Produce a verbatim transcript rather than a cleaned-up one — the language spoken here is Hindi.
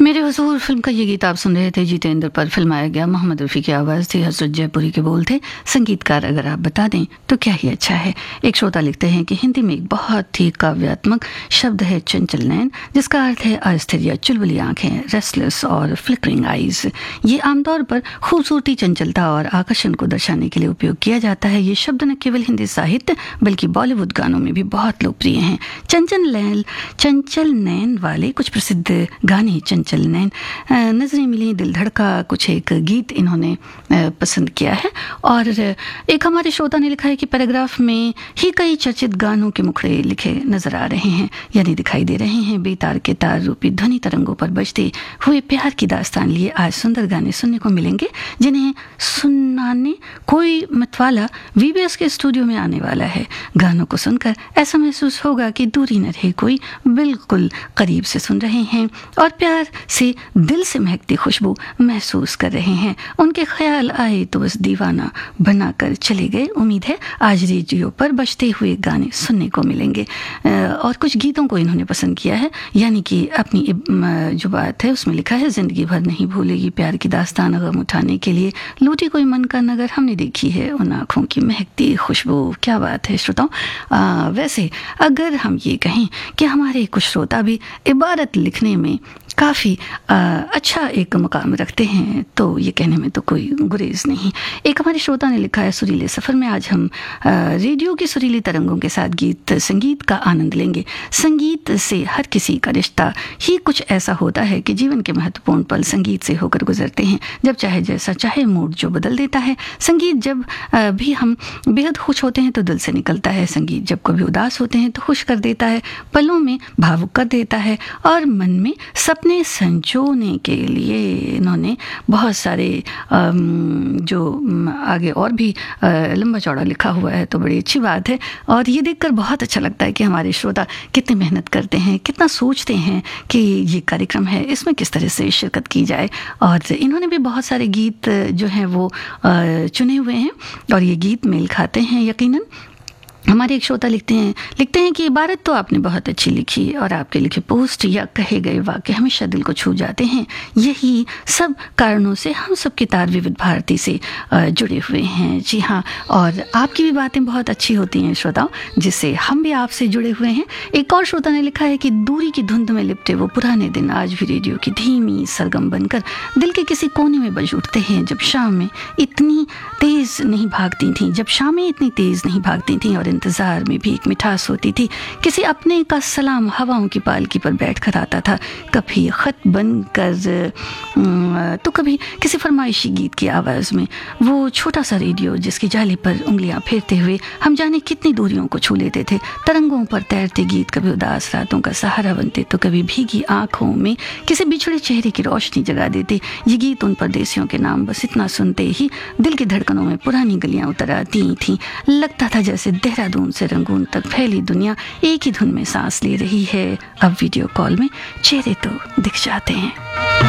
मेरे हुजूर फिल्म का ये गीत आप सुन रहे थे। जितेंद्र पर फिल्माया गया, मोहम्मद रफ़ी की आवाज़ थी, हसरत जयपुरी के बोल थे। संगीतकार अगर आप बता दें तो क्या ही अच्छा है। एक श्रोता लिखते हैं कि हिंदी में एक बहुत ही काव्यात्मक शब्द है चंचल नैन, जिसका अर्थ है अस्थिर या चुलबुली आंखें, रेस्टलेस और फ्लिकरिंग आइज। ये आमतौर पर खूबसूरती, चंचलता और आकर्षण को दर्शाने के लिए उपयोग किया जाता है। ये शब्द न केवल हिंदी साहित्य बल्कि बॉलीवुड गानों में भी बहुत लोकप्रिय हैं। चंचल नैन चंचल नैन वाले कुछ प्रसिद्ध गाने, चंचल नैन, नजरें मिली, दिल धड़का, कुछ एक गीत इन्होंने पसंद किया है। और एक हमारे श्रोता ने लिखा है कि पैराग्राफ में ही कई चर्चित गानों के मुखड़े लिखे नजर आ रहे हैं, यानी दिखाई दे रहे हैं। बेतार के तार रूपी ध्वनि तरंगों पर बजते हुए प्यार की दास्तान लिए आज सुंदर गाने सुनने को मिलेंगे, जिन्हें सुनाने कोई मतवाला वीबीएस के स्टूडियो में आने वाला है। गानों को सुनकर ऐसा महसूस होगा कि दूरी न रहे, कोई बिल्कुल करीब से सुन रहे हैं और प्यार से दिल से महकती खुशबू महसूस कर रहे हैं। उनके ख्याल आए तो बस दीवाना बनाकर चले गए। उम्मीद है आज रेडियो पर बजते हुए गाने सुनने को मिलेंगे। और कुछ गीतों को इन्होंने पसंद किया है, यानी कि अपनी जो बात है उसमें लिखा है, जिंदगी भर नहीं भूलेगी प्यार की दास्तान, गम उठाने के लिए लूटी कोई मन का नगर, हमने देखी है उन आँखों की महकती खुशबू। क्या बात है श्रोताओ। वैसे अगर हम ये कहें कि हमारे कुछ श्रोता भी इबारत लिखने में काफ़ी अच्छा एक मुकाम रखते हैं, तो ये कहने में तो कोई गुरेज नहीं। एक हमारे श्रोता ने लिखा है, सुरीले सफ़र में आज हम आ, रेडियो की सुरीली तरंगों के साथ गीत संगीत का आनंद लेंगे। संगीत से हर किसी का रिश्ता ही कुछ ऐसा होता है कि जीवन के महत्वपूर्ण पल संगीत से होकर गुजरते हैं। जब चाहे जैसा चाहे मूड जो बदल देता है। संगीत जब आ, भी हम बेहद खुश होते हैं तो दिल से निकलता है। संगीत जब कभी उदास होते हैं तो खुश कर देता है, पलों में भावुक कर देता है और मन में सपने संजोने के लिए इन्होंने बहुत सारे जो आगे और भी लंबा चौड़ा लिखा हुआ है, तो बड़ी अच्छी बात है। और ये देखकर बहुत अच्छा लगता है कि हमारे श्रोता कितनी मेहनत करते हैं, कितना सोचते हैं कि ये कार्यक्रम है, इसमें किस तरह से शिरकत की जाए। और इन्होंने भी बहुत सारे गीत जो हैं वो चुने हुए हैं और ये गीत मेल खाते हैं यकीनन। हमारे एक श्रोता लिखते हैं लिखते हैं कि इबारत तो आपने बहुत अच्छी लिखी और आपके लिखे पोस्ट या कहे गए वाक्य हमेशा दिल को छू जाते हैं। यही सब कारणों से हम सब के तार विविध भारती से जुड़े हुए हैं। जी हाँ, और आपकी भी बातें बहुत अच्छी होती हैं श्रोताओं, जिससे हम भी आपसे जुड़े हुए हैं। एक और श्रोता ने लिखा है कि दूरी की धुंध में लिपटे वो पुराने दिन आज भी रेडियो की धीमी सरगम बनकर दिल के किसी कोने में बज उठते हैं। जब शामें इतनी तेज नहीं भागती थी जब शामें इतनी तेज नहीं भागती थी और इंतजार में भी एक मिठास होती थी। किसी अपने का सलाम हवाओं की पालकी पर बैठकर आता था, कभी खत बनकर तो कभी किसी फरमाइशी गीत की आवाज़ में। वो छोटा सा रेडियो जिसकी जाली पर उंगलियां फेरते हुए हम जाने कितनी दूरियों को छू लेते थे। तरंगों पर तैरते गीत कभी उदास रातों का सहारा बनते तो कभी भीगी आंखों में किसी बिछड़े चेहरे की रोशनी जगा देते। ये गीत उन परदेसियों के नाम बस इतना सुनते ही दिल की धड़कनों में पुरानी गलियां उतर आती थीं। लगता था जैसे देहरादून से रंगून तक फैली दुनिया एक ही धुन में सांस ले रही है। अब वीडियो कॉल में चेहरे तो दिख जाते हैं।